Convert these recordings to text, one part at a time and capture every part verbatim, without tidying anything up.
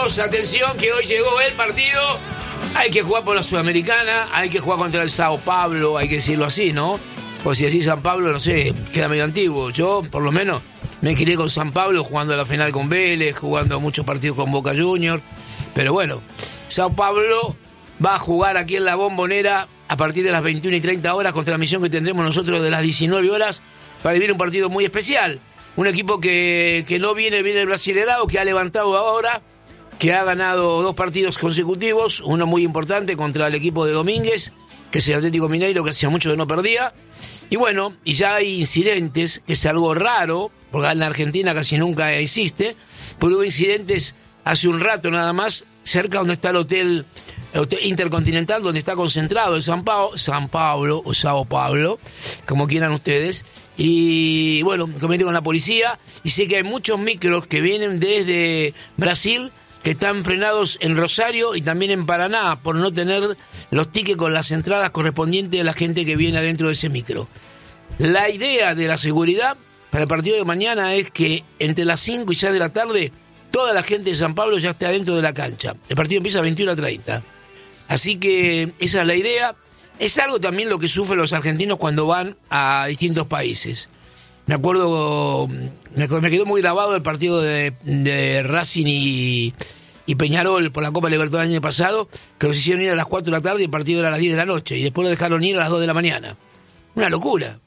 chicos, atención que hoy llegó el partido. Hay que jugar por la Sudamericana, hay que jugar contra el Sao Paulo, hay que decirlo así, ¿no? Pues si decís San Pablo, no sé, queda medio antiguo. Yo, por lo menos, me crié con San Pablo jugando la final con Vélez, jugando muchos partidos con Boca Juniors. Pero bueno, Sao Paulo va a jugar aquí en la Bombonera a partir de las veintiuna y treinta horas, con transmisión que tendremos nosotros de las diecinueve horas, para vivir un partido muy especial. Un equipo que, que no viene bien el Brasileirao, que ha levantado ahora, que ha ganado dos partidos consecutivos, uno muy importante contra el equipo de Domínguez, que es el Atlético Mineiro, que hacía mucho que no perdía. Y bueno, y ya hay incidentes, que es algo raro, porque en la Argentina casi nunca existe, pero hubo incidentes hace un rato nada más, cerca donde está el hotel, el hotel Intercontinental, donde está concentrado el San, Pau, San Pablo, o Sao Paulo, como quieran ustedes. Y bueno, me comenté con la policía, y sé que hay muchos micros que vienen desde Brasil, que están frenados en Rosario y también en Paraná por no tener los tickets con las entradas correspondientes de la gente que viene adentro de ese micro. La idea de la seguridad para el partido de mañana es que entre las cinco y seis de la tarde toda la gente de San Pablo ya esté adentro de la cancha. El partido empieza a veintiuna treinta. Así que esa es la idea. Es algo también lo que sufren los argentinos cuando van a distintos países. Me acuerdo, me, me quedó muy grabado el partido de, de Racing y, y Peñarol por la Copa Libertadores del año pasado, que los hicieron ir a las cuatro de la tarde y el partido era a las diez de la noche, y después lo dejaron ir a las dos de la mañana. Una locura.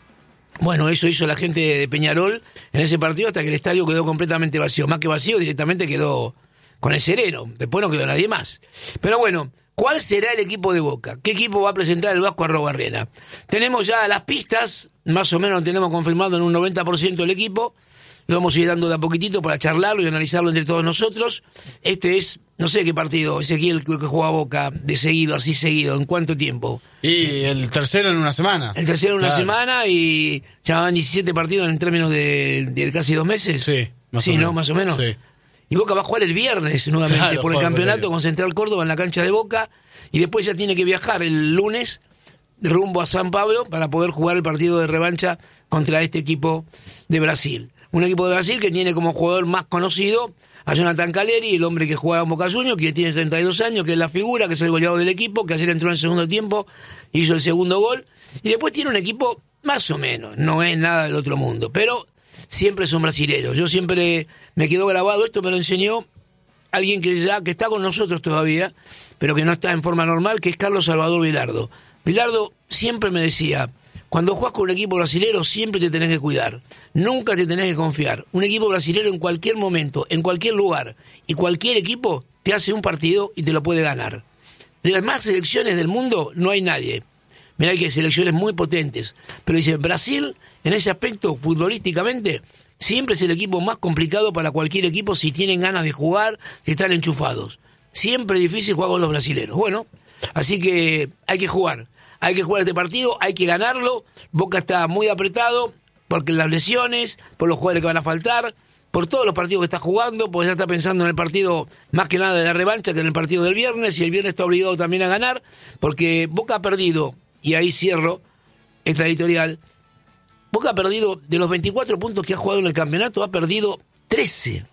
Bueno, eso hizo la gente de Peñarol en ese partido hasta que el estadio quedó completamente vacío. Más que vacío, directamente quedó con el sereno. Después no quedó nadie más. Pero bueno, ¿cuál será el equipo de Boca? ¿Qué equipo va a presentar el Vasco Arrobarrena? Tenemos ya las pistas, más o menos lo tenemos confirmado en un noventa por ciento del equipo. Lo vamos a ir dando de a poquitito para charlarlo y analizarlo entre todos nosotros. Este es, no sé qué partido, Ezequiel, que juega Boca de seguido, así seguido, ¿en cuánto tiempo? Y el tercero en una semana. El tercero en una claro. semana y ya van diecisiete partidos en términos de, de casi dos meses. Sí, más sí, o menos. ¿no? Más o menos. Sí. Y Boca va a jugar el viernes nuevamente Claro, por el juega campeonato por con Central Córdoba en la cancha de Boca, y después ya tiene que viajar el lunes rumbo a San Pablo para poder jugar el partido de revancha contra este equipo de Brasil. Un equipo de Brasil que tiene como jugador más conocido a Jonathan Caleri, el hombre que juega en Boca Juniors, que tiene treinta y dos años, que es la figura, que es el goleador del equipo, que ayer entró en el segundo tiempo, hizo el segundo gol, y después tiene un equipo más o menos, no es nada del otro mundo, pero siempre son brasileros. Yo siempre me quedó grabado, esto me lo enseñó alguien que ya que está con nosotros todavía, pero que no está en forma normal, que es Carlos Salvador Vilardo. Vilardo siempre me decía: cuando juegas con un equipo brasilero siempre te tenés que cuidar, nunca te tenés que confiar. Un equipo brasilero en cualquier momento, en cualquier lugar y cualquier equipo te hace un partido y te lo puede ganar. De las más selecciones del mundo no hay nadie. Mirá que hay selecciones muy potentes, pero dice, Brasil en ese aspecto futbolísticamente siempre es el equipo más complicado para cualquier equipo si tienen ganas de jugar, si están enchufados. Siempre es difícil jugar con los brasileros. Bueno, así que hay que jugar. Hay que jugar este partido, hay que ganarlo. Boca está muy apretado porque las lesiones, por los jugadores que van a faltar, por todos los partidos que está jugando, porque ya está pensando en el partido más que nada de la revancha que en el partido del viernes, y el viernes está obligado también a ganar, porque Boca ha perdido, y ahí cierro esta editorial, Boca ha perdido, de los veinticuatro puntos que ha jugado en el campeonato, ha perdido trece.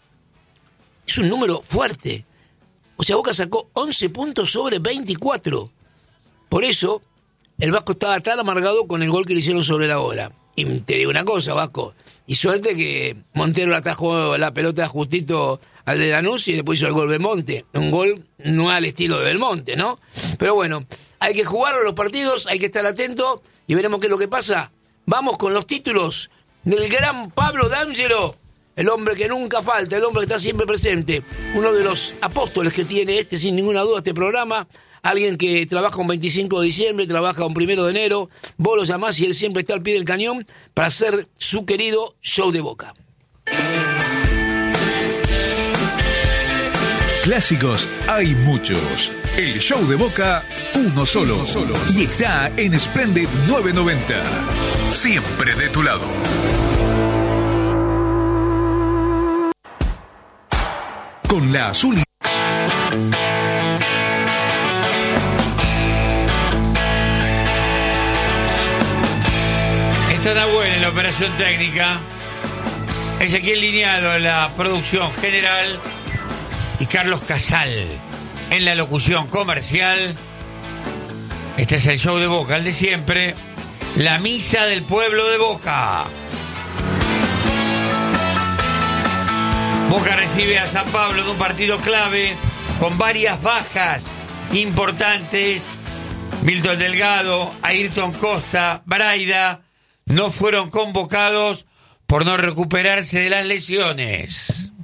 Es un número fuerte. O sea, Boca sacó once puntos sobre veinticuatro. Por eso el Vasco estaba tan amargado con el gol que le hicieron sobre la hora. Y te digo una cosa, Vasco, y suerte que Montero le atajó la pelota justito al de Lanús y después hizo el gol Belmonte. Un gol no al estilo de Belmonte, ¿no? Pero bueno, hay que jugar los partidos, hay que estar atento y veremos qué es lo que pasa. Vamos con los títulos del gran Pablo D'Angelo, el hombre que nunca falta, el hombre que está siempre presente, uno de los apóstoles que tiene este, sin ninguna duda, este programa. Alguien que trabaja un veinticinco de diciembre, trabaja un primero de enero, vos lo llamás y él siempre está al pie del cañón para hacer su querido show de Boca. Clásicos hay muchos. El show de Boca, uno solo. Uno solo. Y está en Splendid novecientos noventa. Siempre de tu lado. Con la azul y... Está Nahuel en la operación técnica, Ezequiel Lineado en la producción general y Carlos Casal en la locución comercial. Este es el show de Boca, el de siempre, la misa del pueblo de Boca. Boca recibe a San Pablo en un partido clave con varias bajas importantes. Milton Delgado, Ayrton Costa, Braida no fueron convocados por no recuperarse de las lesiones.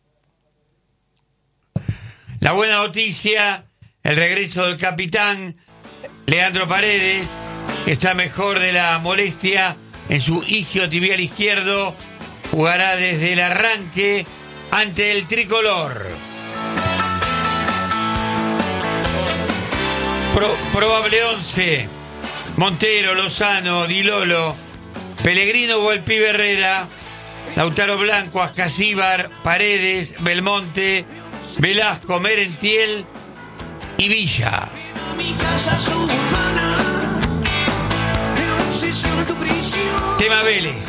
La buena noticia, el regreso del capitán Leandro Paredes, que está mejor de la molestia en su isquiotibial izquierdo, jugará desde el arranque ante el tricolor. Pro, probable once: Montero, Lozano, Di Lolo, Pellegrino, Volpi, Herrera, Lautaro Blanco, Ascasíbar, Paredes, Belmonte, Velasco, Merentiel y Villa. Tema Vélez.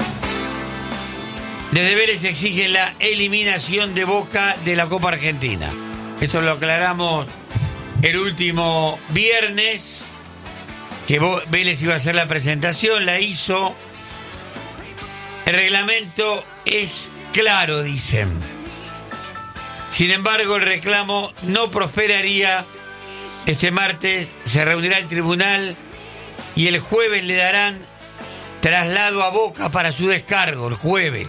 Desde Vélez exigen la eliminación de Boca de la Copa Argentina. Esto lo aclaramos el último viernes, que Vélez iba a hacer la presentación, la hizo. El reglamento es claro, dicen. Sin embargo, el reclamo no prosperaría. Este martes se reunirá el tribunal y el jueves le darán traslado a Boca para su descargo, el jueves.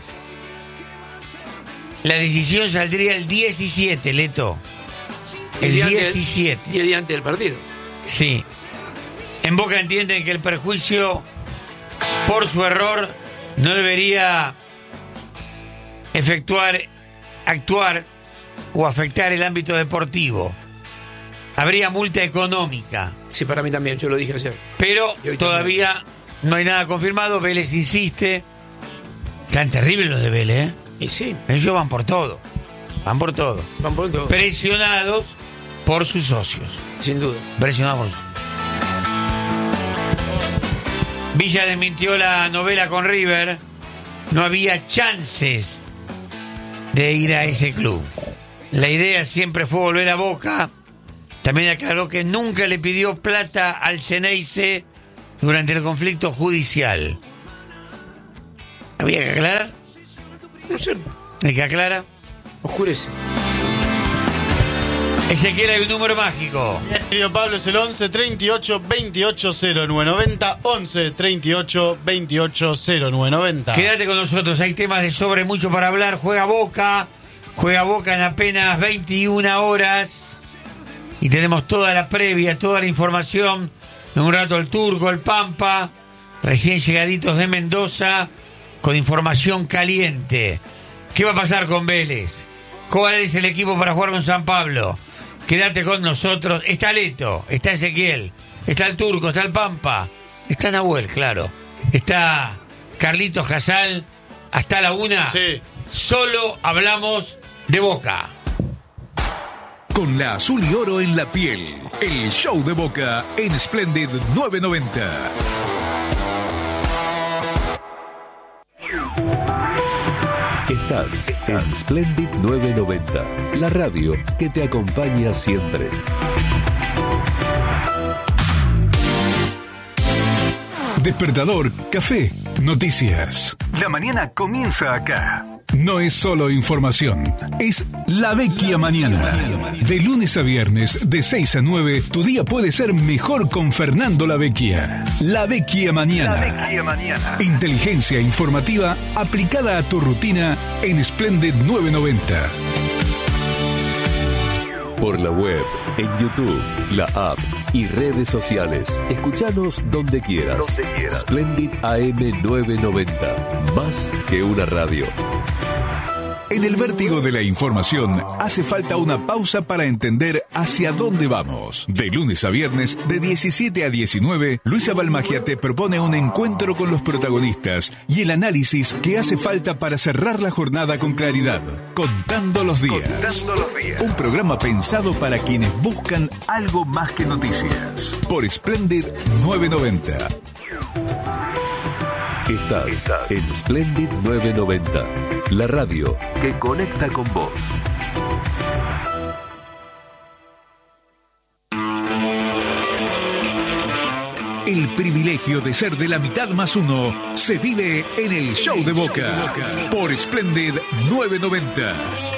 La decisión saldría el diecisiete, Leto. El diecisiete. diez días antes del partido. Sí. En Boca entienden que el perjuicio por su error no debería efectuar, actuar o afectar el ámbito deportivo. Habría multa económica. Sí, para mí también, yo lo dije ayer. Pero todavía también no hay nada confirmado. Vélez insiste. Tan terribles los de Vélez, ¿eh? Y sí. Ellos van por todo. Van por todo. Van por todo. Presionados por sus socios. Sin duda. Presionados por sus socios. Villa desmintió la novela con River. No había chances de ir a ese club. La idea siempre fue volver a Boca. También aclaró que nunca le pidió plata al Xeneize durante el conflicto judicial. ¿Había que aclarar? No sé. ¿Hay que aclarar? Oscurece. Ezequiel, hay un número mágico. Querido Pablo, es el once treinta y ocho veintiocho cero nueve noventa. once treinta y ocho veintiocho cero nueve noventa. Quédate con nosotros, hay temas de sobre mucho para hablar. Juega Boca, juega Boca en apenas veintiuna horas. Y tenemos toda la previa, toda la información. En un rato el Turco, el Pampa, recién llegaditos de Mendoza, con información caliente. ¿Qué va a pasar con Vélez? ¿Cuál es el equipo para jugar con San Pablo? Quédate con nosotros. Está Leto, está Ezequiel, está el Turco, está el Pampa, está Nahuel, claro. Está Carlitos Casal, hasta la una. Sí. Solo hablamos de Boca. Con la azul y oro en la piel, el show de Boca en Splendid novecientos noventa. Estás en Splendid novecientos noventa, la radio que te acompaña siempre. Despertador, café, noticias. La mañana comienza acá. No es solo información, es La Vecchia Mañana. De lunes a viernes, de seis a nueve, tu día puede ser mejor con Fernando La Vecchia. La Vecchia Mañana. La Vecchia Mañana. Inteligencia informativa aplicada a tu rutina en Splendid novecientos noventa. Por la web, en YouTube, la app y redes sociales. Escuchanos donde quieras. Donde quieras. Splendid A M novecientos noventa. Más que una radio. En el vértigo de la información hace falta una pausa para entender hacia dónde vamos. De lunes a viernes, de diecisiete a diecinueve, Luisa Balmagia te propone un encuentro con los protagonistas y el análisis que hace falta para cerrar la jornada con claridad. Contando los días. Contando los días. Un programa pensado para quienes buscan algo más que noticias. Por Splendid novecientos noventa. Estás, Estás en Splendid novecientos noventa, la radio que conecta con vos. El privilegio de ser de la mitad más uno se vive en el Show de Boca por Splendid novecientos noventa.